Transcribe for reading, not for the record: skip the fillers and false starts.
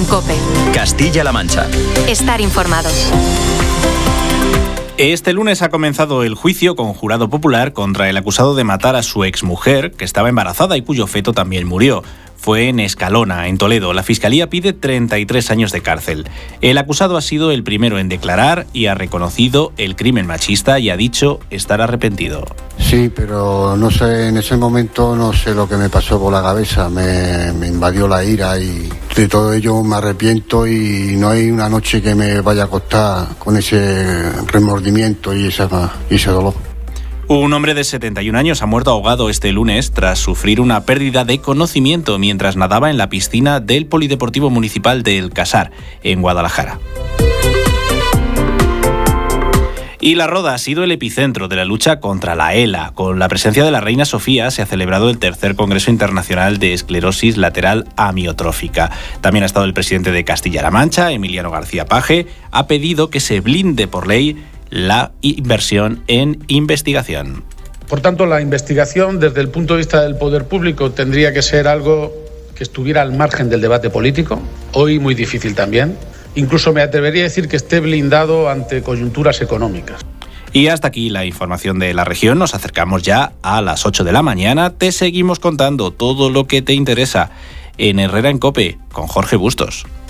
COPE. Castilla-La Mancha. Estar informado. Este lunes ha comenzado el juicio con jurado popular contra el acusado de matar a su exmujer, que estaba embarazada y cuyo feto también murió. Fue en Escalona, en Toledo. La Fiscalía pide 33 años de cárcel. El acusado ha sido el primero en declarar y ha reconocido el crimen machista y ha dicho estar arrepentido. Sí, pero no sé, en ese momento no sé lo que me pasó por la cabeza. Me invadió la ira y de todo ello me arrepiento y no hay una noche que me vaya a acostar con ese remordimiento y ese dolor. Un hombre de 71 años ha muerto ahogado este lunes tras sufrir una pérdida de conocimiento mientras nadaba en la piscina del Polideportivo Municipal de El Casar, en Guadalajara. Y La Roda ha sido el epicentro de la lucha contra la ELA. Con la presencia de la reina Sofía se ha celebrado el tercer Congreso Internacional de Esclerosis Lateral Amiotrófica. También ha estado el presidente de Castilla-La Mancha, Emiliano García Paje, ha pedido que se blinde por ley la inversión en investigación. Por tanto, la investigación desde el punto de vista del poder público tendría que ser algo que estuviera al margen del debate político, hoy muy difícil también. Incluso me atrevería a decir que esté blindado ante coyunturas económicas. Y hasta aquí la información de la región. Nos acercamos ya a las 8 de la mañana. Te seguimos contando todo lo que te interesa en Herrera en COPE con Jorge Bustos.